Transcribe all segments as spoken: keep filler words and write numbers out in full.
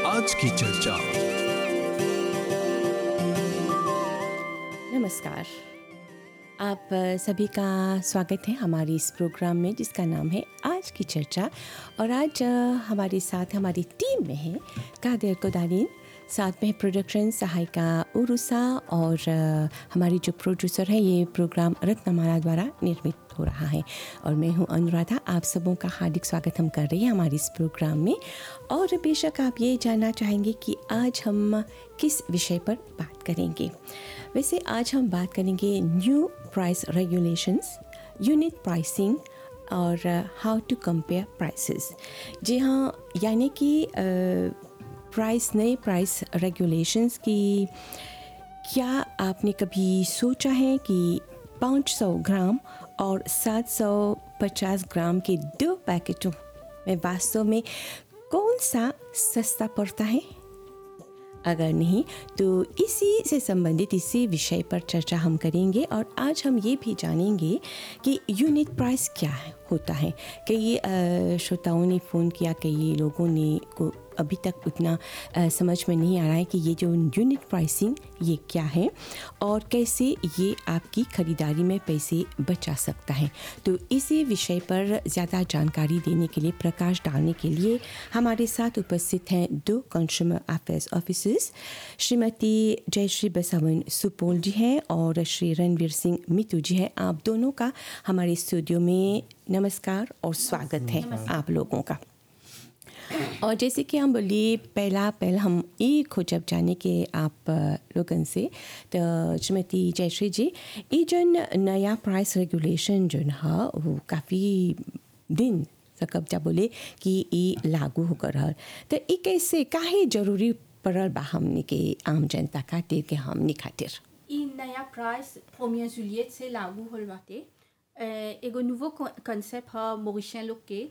आज की चर्चा। नमस्कार, आप सभी का स्वागत है हमारी इस प्रोग्राम में जिसका नाम है आज की चर्चा। और आज हमारे साथ हमारी टीम में है कादिर कोदालीन, साथ में प्रोडक्शन सहायिका उरुसा और हमारी जो प्रोड्यूसर है। ये प्रोग्राम रत्नमाला द्वारा निर्मित हो रहा है और मैं हूँ अनुराधा। आप सबों का हार्दिक स्वागत हम कर रहे हैं हमारे इस प्रोग्राम में। और बेशक आप ये जानना चाहेंगे कि आज हम किस विषय पर बात करेंगे। वैसे आज हम बात करेंगे new price regulations, unit pricing और हाउ टू कंपेयर प्राइसेस। जी हाँ, यानी कि प्राइस नए प्राइस रेगुलेशंस की क्या आपने कभी सोचा है कि पाँच सौ ग्राम और सात सौ पचास ग्राम के दो पैकेटों में वास्तव में कौन सा सस्ता पड़ता है? अगर नहीं तो इसी से संबंधित इसी विषय पर चर्चा हम करेंगे। और आज हम ये भी जानेंगे कि यूनिट प्राइस क्या है होता है। कई श्रोताओं ने फ़ोन किया, कई लोगों ने को अभी तक उतना आ, समझ में नहीं आ रहा है कि ये जो यूनिट प्राइसिंग ये क्या है और कैसे ये आपकी ख़रीदारी में पैसे बचा सकता है। तो इसी विषय पर ज़्यादा जानकारी देने के लिए, प्रकाश डालने के लिए हमारे साथ उपस्थित हैं दो consumer affairs officers, Shrimati Jayashree बसावन सुपोल जी हैं और श्री रणवीर सिंह मितू जी हैं। आप दोनों का हमारे स्टूडियो में नमस्कार और स्वागत है आप लोगों का। और जैसे कि हम बोलिए, पहला पहल हम एक हो जब जाने के आप लोगों से, तो श्रीमती जयश्री जी, ये जो नया प्राइस रेगुलेशन जो है वो काफ़ी दिन तक जब बोले कि ये लागू होकर रहा, तो ये कैसे काहे जरूरी पड़ल बा हमने के आम जनता खातिर के हमने खातिर? ये नया प्राइस premier जुलियत से लागू होल बाटे। एगो नूवो कंसेप्ट है मॉरिशियन लोग के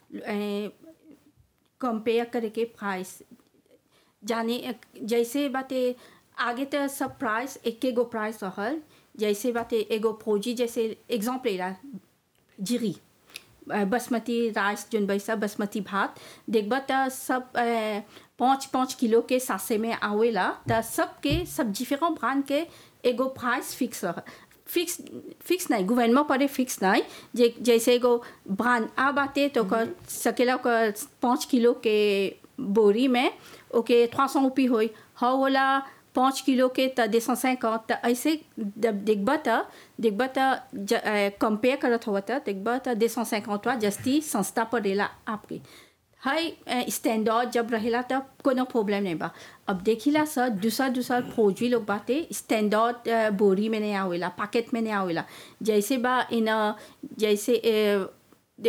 कंपेयर करे के प्राइस जाने। जैसे बाते आगे तो सब प्राइस एक एगो प्राइस रहल। जैसे बाते एगो फौजी, जैसे एग्जाम्पल लेला जीरी बासमती राइस जोन बैसा बासमती भात देखबा तो सब पाँच पाँच किलो के सासे में आवेला। तो सबके सब डिफरेंट ब्रांड के एगो प्राइस फिक्स फिक्स फिक्स नहीं, गवर्नमेंट पर फिक्स नहीं। जे जैसे एगो ब्रांड आ बाते तो कर सकेला कर पाँच किलो के बोरी में ओके trois cents रुपये होई, हाँ वाला पाँच किलो के तो deux cent cinquante। तो ऐसे देखबा तो देखबा तो कंपेयर करत हुआ तो देखबा तो deux cent cinquante वा जस्ती सस्ता पड़ेला आपके। हाई स्टैंडर्ड जब रहेला तब कोनो प्रॉब्लम नहीं बा। अब देखिला सर दूसरा दूसरा फौजी लोग बाते स्टैंडर्ड बोरी में नहीं आवेला, पैकेट में नहीं आवेला। जैसे बा इन जैसे